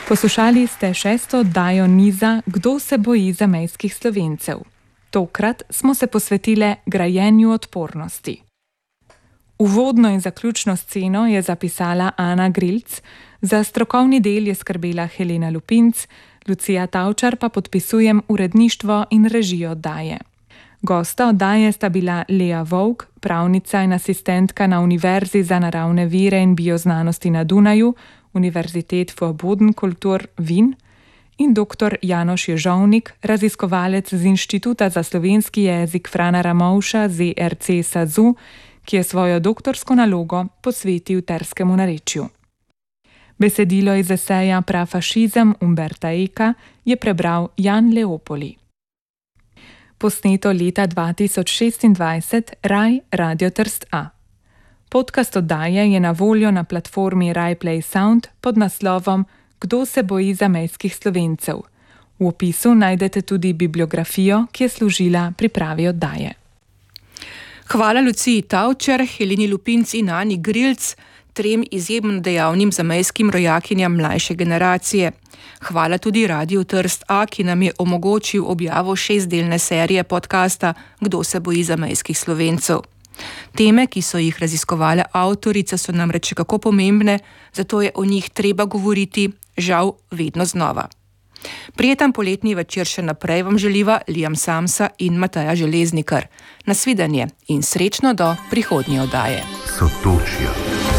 Poslušali ste 6. oddajo niza Kdo se boji zamejskih Slovencev. Tokrat smo se posvetile grajenju odpornosti. Uvodno in zaključno sceno je zapisala Ana Grilc, za strokovni del je skrbela Helena Lupinc, Lucija Tavčar pa podpisujem uredništvo in režijo oddaje. Gosta oddaje sta bila Lea Vovk, pravnica in asistentka na Univerzi za naravne vire in bioznanosti na Dunaju, Universitet für Bodenkultur Wien, in dr. Janoš Ježovnik, raziskovalec z Inštituta za slovenski jezik Frana Ramovša ZRC SAZU, ki je svojo doktorsko nalogo posvetil terskemu narečju. Besedilo iz eseja Prafašizem Umberta Eka je prebral Jan Leopoli. Posneto leta 2026, Raj Radio Trst A. Podcast oddaje je na voljo na platformi Rai Play Sound pod naslovom Kdo se boji zamejskih Slovencev. V opisu najdete tudi bibliografijo, ki je služila pripravi oddaje. Hvala Luciji Tavčar, Heleni Lupinc in Ani Grilc, trem izjemno dejavnim zamejskim rojakinjam mlajše generacije. Hvala tudi Radiu Trst A, ki nam je omogočil objavo 6-delne serije podcasta Kdo se boji zamejskih Slovencev. Teme, ki so jih raziskovale avtorice, so namreč kako pomembne, zato je o njih treba govoriti, žal, vedno znova. Prijeten poletni večer še naprej vam želiva Liam Samsa in Mateja Železnikar. Nasvidenje in srečno do prihodnje oddaje. Sotočja.